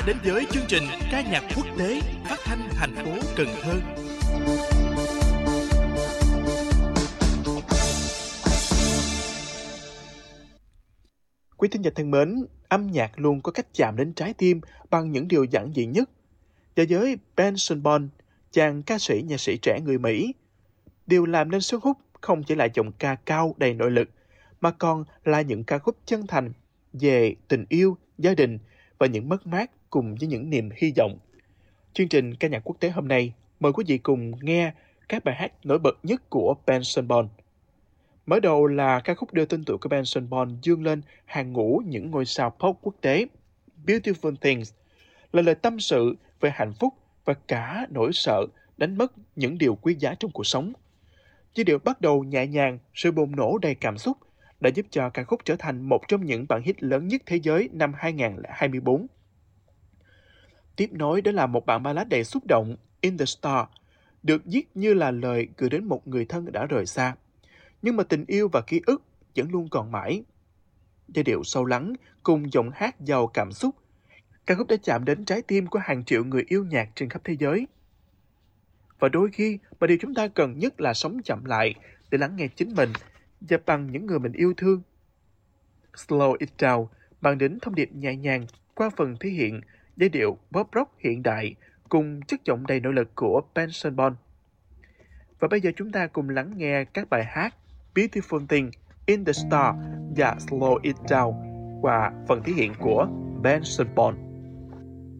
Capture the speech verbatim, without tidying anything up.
đến với chương trình ca nhạc quốc tế phát thanh thành phố Cần Thơ. Quý thính giả thân mến, âm nhạc luôn có cách chạm đến trái tim bằng những điều giản dị nhất. Và với Benson Boone, chàng ca sĩ nhạc sĩ trẻ người Mỹ, điều làm nên sức hút không chỉ là giọng ca cao đầy nội lực, mà còn là những ca khúc chân thành về tình yêu, gia đình và những mất mát cùng với những niềm hy vọng. Chương trình ca nhạc quốc tế hôm nay mời quý vị cùng nghe các bài hát nổi bật nhất của Benson Boone. Mở đầu là ca khúc đưa tên tuổi của Benson Boone dương lên hàng ngũ những ngôi sao pop quốc tế. Beautiful Things là lời tâm sự về hạnh phúc và cả nỗi sợ đánh mất những điều quý giá trong cuộc sống. Giai điệu bắt đầu nhẹ nhàng, sự bùng nổ đầy cảm xúc đã giúp cho ca khúc trở thành một trong những bản hit lớn nhất thế giới năm hai không hai tư. Tiếp nối đó là một bản ballad đầy xúc động, In the Star, được viết như là lời gửi đến một người thân đã rời xa. Nhưng mà tình yêu và ký ức vẫn luôn còn mãi. Giai điệu sâu lắng cùng giọng hát giàu cảm xúc, ca khúc đã chạm đến trái tim của hàng triệu người yêu nhạc trên khắp thế giới. Và đôi khi, mà điều chúng ta cần nhất là sống chậm lại để lắng nghe chính mình và bằng những người mình yêu thương. Slow It Down mang đến thông điệp nhẹ nhàng qua phần thể hiện giai điệu pop rock hiện đại cùng chất giọng đầy nội lực của Benson Boone. Và bây giờ chúng ta cùng lắng nghe các bài hát Beautiful Thing, In the Star và Slow It Down qua phần thể hiện của Benson Boone.